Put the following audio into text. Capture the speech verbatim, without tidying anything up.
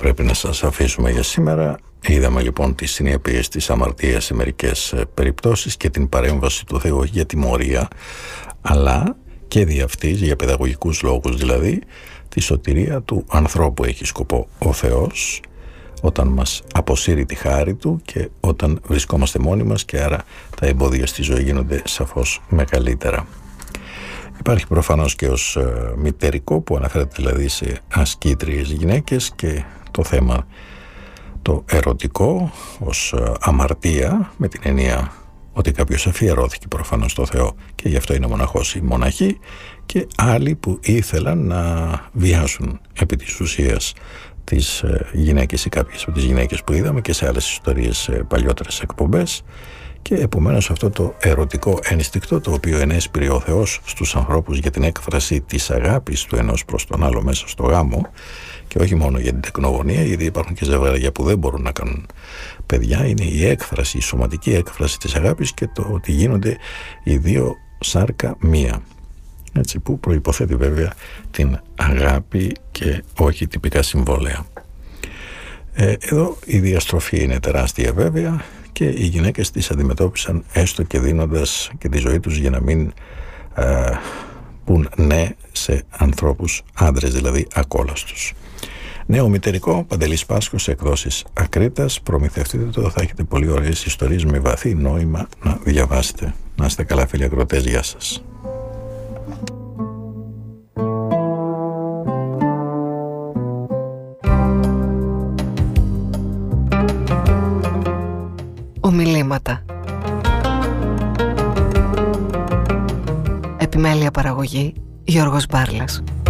πρέπει να σας αφήσουμε για σήμερα. Είδαμε λοιπόν τις συνέπειες της αμαρτίας σε μερικές περιπτώσεις και την παρέμβαση του Θεού για τιμωρία, αλλά και δι' αυτής, για παιδαγωγικούς λόγους δηλαδή, τη σωτηρία του ανθρώπου έχει σκοπό ο Θεός όταν μας αποσύρει τη χάρη του και όταν βρισκόμαστε μόνοι μας, και άρα τα εμπόδια στη ζωή γίνονται σαφώς μεγαλύτερα. Υπάρχει προφανώς και ως ε, μητερικό, που αναφέρεται δηλαδή σε ασκήτριες γυναίκες, και το θέμα το ερωτικό ως ε, αμαρτία, με την εννοία ότι κάποιος αφιερώθηκε προφανώς στο Θεό και γι' αυτό είναι μοναχός ή μοναχή, και άλλοι που ήθελαν να βιάσουν επί της ουσίας τις ε, γυναίκες ή κάποιες από τις γυναίκες που είδαμε και σε άλλες ιστορίες, σε παλιότερες εκπομπές. Και επομένως αυτό το ερωτικό ένστικτο, το οποίο ενέσπηρε ο Θεός στους ανθρώπους για την έκφραση της αγάπης του ενός προς τον άλλο μέσα στο γάμο, και όχι μόνο για την τεκνογωνία, γιατί υπάρχουν και ζευγάρια που δεν μπορούν να κάνουν παιδιά, είναι η έκφραση, η σωματική έκφραση της αγάπης και το ότι γίνονται οι δύο σάρκα μία. Έτσι, που προϋποθέτει βέβαια την αγάπη και όχι τυπικά συμβόλαια. Ε, εδώ η διαστροφή είναι τεράστια βέβαια, και οι γυναίκες τις αντιμετώπισαν έστω και δίνοντας και τη ζωή τους για να μην ε, πουν ναι σε ανθρώπους άντρες, δηλαδή ακόλαστους. Νέο μητερικό, Παντελής Πάσχος, εκδόσεις Ακρίτας. Προμηθευτείτε το, θα έχετε πολύ ωραίες ιστορίες με βαθύ νόημα να διαβάσετε. Να είστε καλά φίλοι ακροατές, γεια σας. Ομιλήματα. Επιμέλεια παραγωγή Γιώργος Μπάρλας.